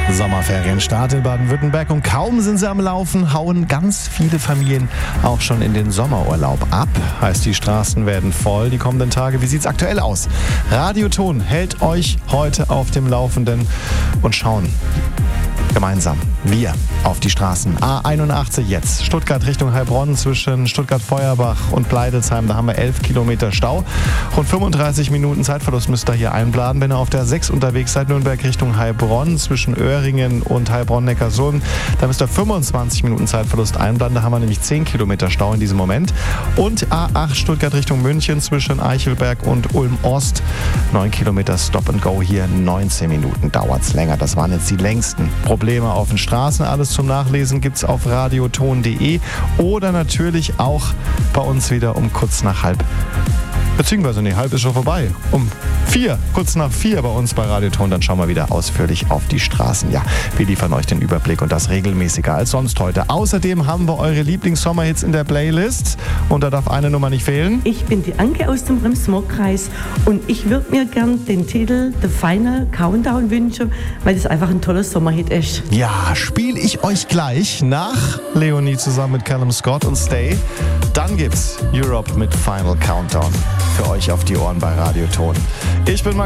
Sommerferienstart in Baden-Württemberg und kaum sind sie am Laufen, hauen ganz viele Familien auch schon in den Sommerurlaub ab. Heißt, die Straßen werden voll die kommenden Tage. Wie sieht's aktuell aus? Radioton hält euch heute auf dem Laufenden und schauen gemeinsam wir auf die Straßen. A81 jetzt. Stuttgart Richtung Heilbronn zwischen Stuttgart-Feuerbach und Bleidelsheim. Da haben wir 11 Kilometer Stau. Rund 35 Minuten Zeitverlust müsst ihr hier einplanen. Wenn ihr auf der 6 unterwegs seid, Nürnberg Richtung Heilbronn zwischen Öhringen und Heilbronn-Neckarsulm, da müsst ihr 25 Minuten Zeitverlust einplanen. Da haben wir nämlich 10 Kilometer Stau in diesem Moment. Und A8 Stuttgart Richtung München zwischen Eichelberg und Ulm-Ost. 9 Kilometer Stop and Go hier. 19 Minuten dauert es länger. Das waren jetzt die längsten Probleme auf den Straßen. Alles zum Nachlesen gibt's auf radioton.de oder natürlich auch bei uns wieder um kurz nach halb. Beziehungsweise, halb ist schon vorbei. Um 4, kurz nach 4 bei uns bei Radioton. Dann schauen wir wieder ausführlich auf die Straßen. Ja, wir liefern euch den Überblick und das regelmäßiger als sonst heute. Außerdem haben wir eure Lieblings-Sommerhits in der Playlist. Und da darf eine Nummer nicht fehlen. Ich bin die Anke aus dem Rems-Murr-Kreis und ich würde mir gern den Titel The Final Countdown wünschen, weil das einfach ein toller Sommerhit ist. Ja, spiele ich euch gleich nach Leonie zusammen mit Callum Scott und Stay. Dann gibt's Europe mit Final Countdown für euch auf die Ohren bei Radioton. Ich bin